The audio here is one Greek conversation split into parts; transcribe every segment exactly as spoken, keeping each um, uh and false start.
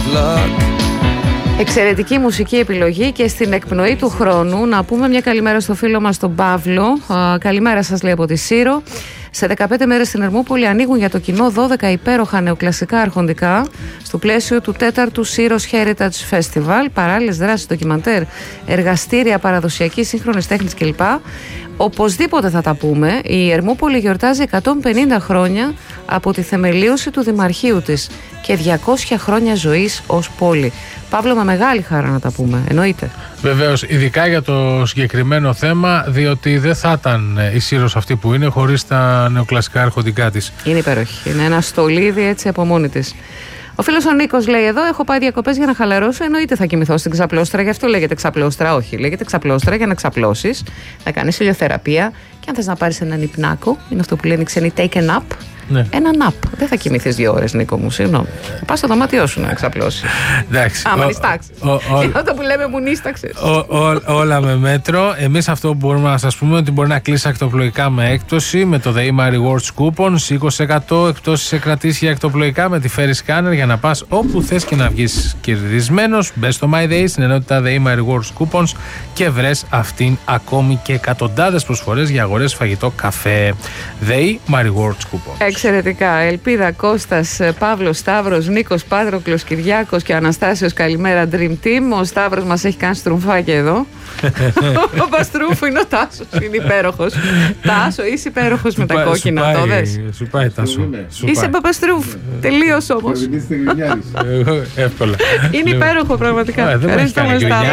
luck. Εξαιρετική μουσική επιλογή και στην εκπνοή του χρόνου να πούμε μια καλημέρα στο φίλο μας τον Παύλο. Α, καλημέρα σας λέει από τη Σύρο. Σε δεκαπέντε μέρες στην Ερμούπολη ανοίγουν για το κοινό δώδεκα υπέροχα νεοκλασικά αρχοντικά στο πλαίσιο του τέταρτου Σύρος Heritage Festival, παράλληλες δράσεις, ντοκιμαντέρ, εργαστήρια παραδοσιακής σύγχρονης τέχνης κλπ. Οπωσδήποτε θα τα πούμε. Η Ερμούπολη γιορτάζει εκατόν πενήντα χρόνια από τη θεμελίωση του δημαρχείου της και διακόσια χρόνια ζωής ως πόλη. Παύλο, με μεγάλη χαρά να τα πούμε, εννοείται. Βεβαίως, ειδικά για το συγκεκριμένο θέμα, διότι δεν θα ήταν η Σύρος αυτή που είναι χωρίς τα νεοκλασικά αρχοντικά της. Είναι υπέροχη. Είναι ένα στολίδι έτσι από μόνη της. Ο φίλος ο Νίκος λέει εδώ: έχω πάει διακοπές για να χαλαρώσω. Εννοείται θα κοιμηθώ στην ξαπλώστρα. Γι' αυτό λέγεται ξαπλώστρα. Όχι, λέγεται ξαπλώστρα για να ξαπλώσεις, να κάνεις ηλιοθεραπεία και αν θες να πάρεις έναν υπνάκο, είναι αυτό που λένε οι ξένοι take a nap. Ναι. Ένα nap. Δεν θα κοιμηθείς δύο ώρες, Νίκο μου, συγγνώμη. Θα πας στο δωμάτιό σου να ξαπλώσεις. Εντάξει. Άμα νηστάξεις. Αυτό που λέμε μου νήσταξες. Όλα με μέτρο. Εμείς αυτό που μπορούμε να σας πούμε ότι μπορεί να κλείσει ακτοπλοϊκά με έκπτωση με το The Ema Rewards Coupon. είκοσι τοις εκατό εκπτώσεις σε κρατήσεις για ακτοπλοϊκά με τη Ferry Scanner για να πας όπου θες και να βγεις κερδισμένος. Μπες στο My Day στην ενότητα The Ema Rewards Coupons και βρες αυτήν ακόμη και εκατοντάδες προσφορές για αγορές, φαγητό, καφέ. The Ema Rewards Coupons. Εξαιρετικά. Ελπίδα, Κώστας, Παύλος, Σταύρος, Νίκος, Πάτροκλος, Κυριάκος και ο Αναστάσιος. Καλημέρα, Dream Team. Ο Σταύρος μας έχει κάνει στρουμφάκι εδώ. Ο Παστρούφου είναι ο Τάσος. Είναι υπέροχος. Τάσο, είσαι υπέροχος με τα κόκκινα. Το δες. Σου πάει, Τάσο. Είσαι Παπαστρούφ. Τελείως όμως. Εύκολα. Είναι υπέροχο πραγματικά. Ευχαριστούμε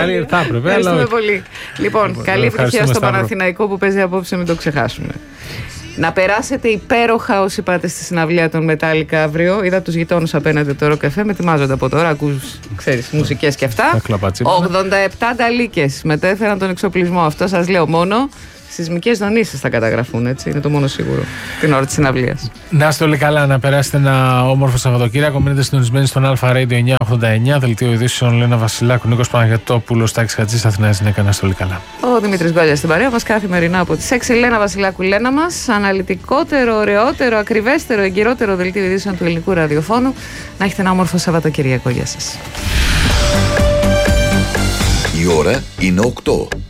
πολύ. Λοιπόν, καλή επιτυχία στο Παναθηναϊκό που παίζει απόψε, μην το ξεχάσουμε. Να περάσετε υπέροχα όσοι πάτε στη συναυλία των Metallica αύριο. Είδα τους γειτόνους απέναντι το ροκαφέ, με ετοιμάζονται από τώρα. Ακούς, ξέρεις, μουσικές και αυτά. ογδόντα επτά νταλίκες μετέφεραν τον εξοπλισμό. Αυτό σας λέω μόνο. Σεισμικές δονήσεις θα καταγραφούν, έτσι. Είναι το μόνο σίγουρο την ώρα της συναυλίας. Να είστε όλοι καλά, να περάσετε ένα όμορφο Σαββατοκύριακο. Μείνετε συντονισμένοι στον Αλφα Radio εννιακόσια ογδόντα εννιά. Δελτίο ειδήσεων Λένα Βασιλάκου, Νίκος Παναγιωτόπουλος, Τάκης Χατζής, Αθηνάς Γυναίκα. Να είστε όλοι καλά. Ο Δημήτρης Γκόλιας στην παρέα μας καθημερινά από τις έξι. Λένα Βασιλάκου, Λένα μας. Αναλυτικότερο, ωραιότερο, ακριβέστερο, εγκυρότερο δελτίο ειδήσεων του ελληνικού ραδιοφώνου. Να έχετε ένα όμορφο Σαββατοκύριακο. Γεια σας. Η ώρα είναι οκτώ.